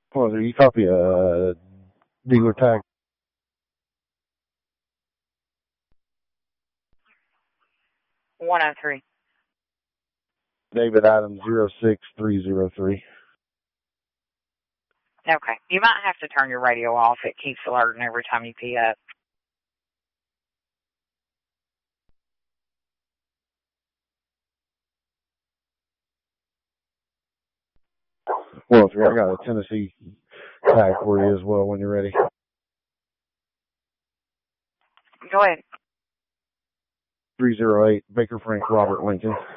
Well, you copy a dealer tag. $103. David Adams 06303. Okay. You might have to turn your radio off. It keeps alerting every time you pee up. Well, I got a Tennessee tag for you as well when you're ready. Go ahead. 308 Baker Frank Robert Lincoln.